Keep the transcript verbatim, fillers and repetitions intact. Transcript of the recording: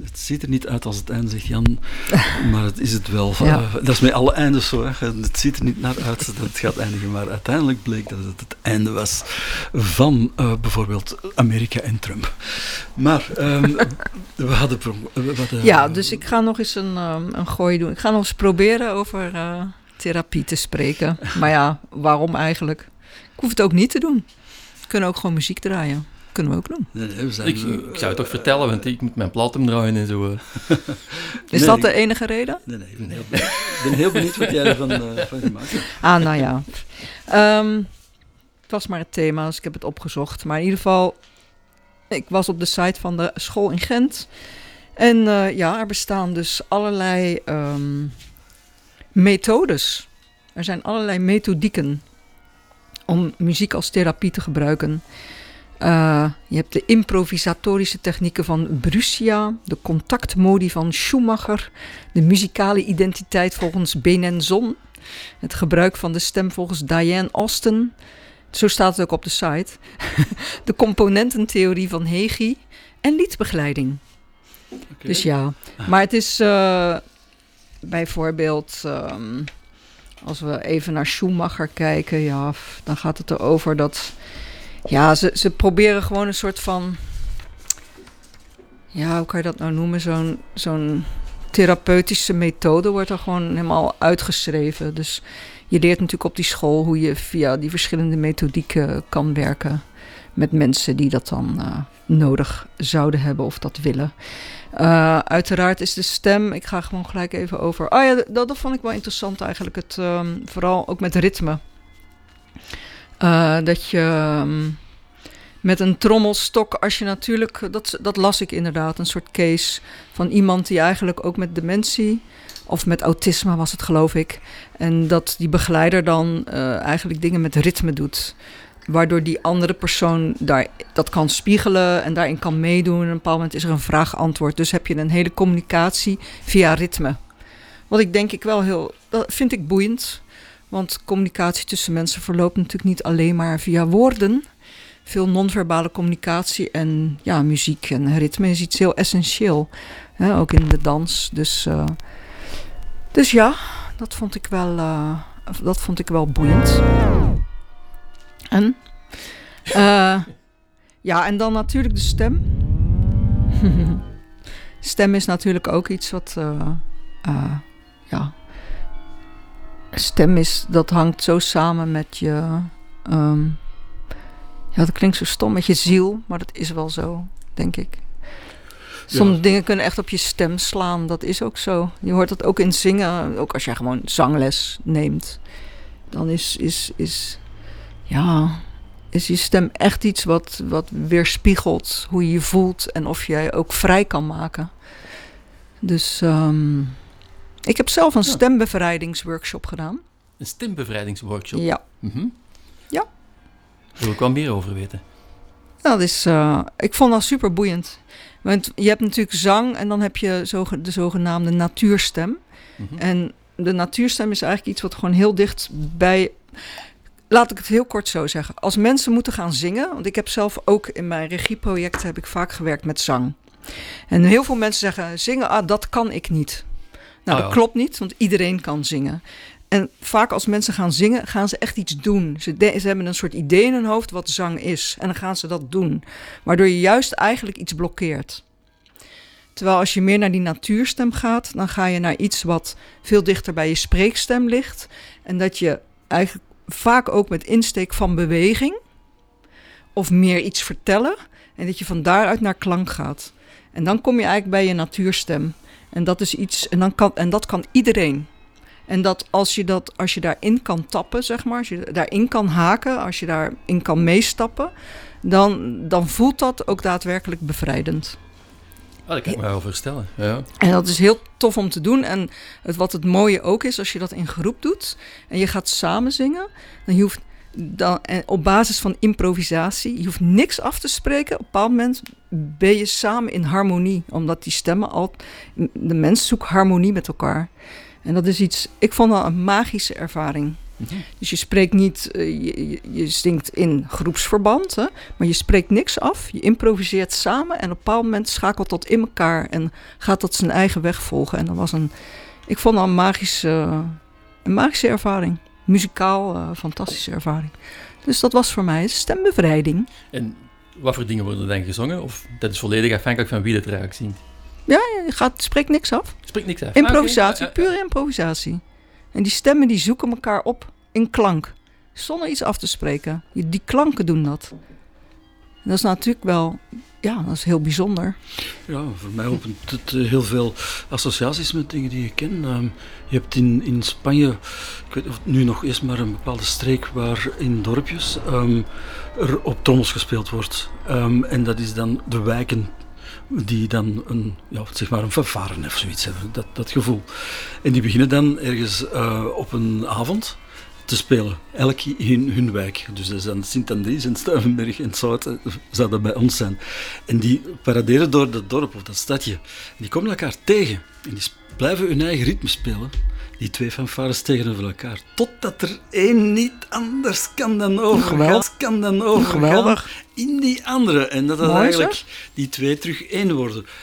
het ziet er niet uit als het einde, zegt Jan, maar het is het wel. Ja. Uh, dat is met alle eindes zo. Hè. Het ziet er niet naar uit dat het gaat eindigen, maar uiteindelijk bleek dat het het einde was van uh, bijvoorbeeld Amerika en Trump. Maar um, we hadden... We hadden ja, dus ik ga nog eens een, um, een gooi doen. Ik ga nog eens proberen over uh, therapie te spreken. Maar ja, waarom eigenlijk? Ik hoef het ook niet te doen. We kunnen ook gewoon muziek draaien. Kunnen we ook doen. Nee, nee, we zijn, ik, ik zou het toch vertellen, want ik moet mijn platen draaien en zo. Is nee, dat de enige reden? Nee, nee, ik ben heel, ik ben heel benieuwd wat jij ervan uh, van gemaakt hebt. Ah, nou ja. Um, het was maar het thema, dus ik heb het opgezocht. Maar in ieder geval, ik was op de site van de school in Gent. En uh, ja, er bestaan dus allerlei um, methodes. Er zijn allerlei methodieken om muziek als therapie te gebruiken. Uh, je hebt de improvisatorische technieken van Bruscia, de contactmodi van Schumacher, de muzikale identiteit volgens Benenzon, het gebruik van de stem volgens Diane Austin, zo staat het ook op de site, de componententheorie van Hegi en liedbegeleiding. Okay. Dus ja, maar het is uh, bijvoorbeeld, um, als we even naar Schumacher kijken, ja, dan gaat het erover dat... Ja, ze, ze proberen gewoon een soort van... Ja, hoe kan je dat nou noemen? Zo'n, zo'n therapeutische methode wordt er gewoon helemaal uitgeschreven. Dus je leert natuurlijk op die school hoe je via die verschillende methodieken kan werken met mensen die dat dan uh, nodig zouden hebben of dat willen. Uh, uiteraard is de stem... Ik ga gewoon gelijk even over... Oh ja, dat, dat vond ik wel interessant eigenlijk. Het, um, vooral ook met ritme. Uh, dat je um, met een trommelstok, als je natuurlijk, dat, dat las ik inderdaad, een soort case van iemand die eigenlijk ook met dementie, of met autisme was het geloof ik, en dat die begeleider dan uh, eigenlijk dingen met ritme doet, waardoor die andere persoon daar, dat kan spiegelen en daarin kan meedoen. En op een bepaald moment is er een vraag-antwoord, dus heb je een hele communicatie via ritme. Wat ik denk ik wel heel, dat vind ik boeiend. Want communicatie tussen mensen verloopt natuurlijk niet alleen maar via woorden. Veel non-verbale communicatie en ja, muziek en ritme is iets heel essentieel. Hè, ook in de dans. Dus, uh, dus ja, dat vond ik wel, uh, dat vond ik wel boeiend. En? Uh, ja, en dan natuurlijk de stem. Stem is natuurlijk ook iets wat... Uh, uh, ja... Stem is, dat hangt zo samen met je... Um, ja, dat klinkt zo stom, met je ziel. Maar dat is wel zo, denk ik. Sommige ja. dingen kunnen echt op je stem slaan. Dat is ook zo. Je hoort dat ook in zingen. Ook als jij gewoon zangles neemt. Dan is, is, is, ja, is je stem echt iets wat, wat weerspiegelt hoe je je voelt. En of jij ook vrij kan maken. Dus... Um, ik heb zelf een ja. stembevrijdingsworkshop gedaan. Een stembevrijdingsworkshop? Ja. Mm-hmm. Ja. Daar wil ik wel meer over weten. Nou, dat is, uh, ik vond dat super boeiend. Want je hebt natuurlijk zang en dan heb je zo, de zogenaamde natuurstem. Mm-hmm. En de natuurstem is eigenlijk iets wat gewoon heel dicht bij... Laat ik het heel kort zo zeggen. Als mensen moeten gaan zingen... Want ik heb zelf ook in mijn regieprojecten heb ik vaak gewerkt met zang. En heel veel mensen zeggen, zingen, ah, dat kan ik niet. Nou, oh, dat klopt niet, want iedereen kan zingen. En vaak als mensen gaan zingen, gaan ze echt iets doen. Ze, de, ze hebben een soort idee in hun hoofd wat zang is. En dan gaan ze dat doen. Waardoor je juist eigenlijk iets blokkeert. Terwijl als je meer naar die natuurstem gaat, dan ga je naar iets wat veel dichter bij je spreekstem ligt. En dat je eigenlijk vaak ook met insteek van beweging of meer iets vertellen. En dat je van daaruit naar klank gaat. En dan kom je eigenlijk bij je natuurstem. En dat is iets, en, dan kan, en dat kan iedereen. En dat als je, dat als je daarin kan tappen, zeg maar, als je daarin kan haken, als je daarin kan meestappen, dan, dan voelt dat ook daadwerkelijk bevrijdend. Oh, dat kan ik me wel voorstellen. Ja. En dat is heel tof om te doen. En het, wat het mooie ook is, als je dat in groep doet en je gaat samen zingen, dan je hoeft dan, op basis van improvisatie, je hoeft niks af te spreken. Op een bepaald moment ben je samen in harmonie, omdat die stemmen al, de mens zoekt harmonie met elkaar. En dat is iets, ik vond dat een magische ervaring. Mm-hmm. Dus je spreekt niet, uh, je, je zingt in groepsverband, hè, maar je spreekt niks af. Je improviseert samen en op een bepaald moment schakelt dat in elkaar en gaat dat zijn eigen weg volgen. En dat was een, ik vond dat een magische, uh, een magische ervaring. Muzikaal, uh, fantastische ervaring. Dus dat was voor mij stembevrijding. En wat voor dingen worden er dan gezongen? Of dat is volledig afhankelijk van wie het eruit zingt? Ja, je gaat, spreekt niks af. Spreekt niks af. Improvisatie, Ah, okay. pure improvisatie. En die stemmen die zoeken elkaar op in klank. Zonder iets af te spreken. Die klanken doen dat. En dat is natuurlijk wel, ja, dat is heel bijzonder. Ja, voor mij opent het uh, heel veel associaties met dingen die je ken. Um, je hebt in, in Spanje, ik weet of het nu nog is, maar een bepaalde streek waar in dorpjes um, er op trommels gespeeld wordt. Um, en dat is dan de wijken die dan een, ja, zeg maar een fanfare of zoiets hebben, dat, dat gevoel. En die beginnen dan ergens uh, op een avond te spelen, elk in hun wijk. Dus dat is dan Sint-Andries en Stuivenberg en Zouten, zou dat bij ons zijn. En die paraderen door dat dorp of dat stadje. Die komen elkaar tegen en die blijven hun eigen ritme spelen. Die twee fanfares tegenover elkaar. Totdat er één niet anders kan dan overgaan. Kan dan overgaan Geweldig. In die andere. En dat dat Mooi, eigenlijk zeg. die twee terug één worden.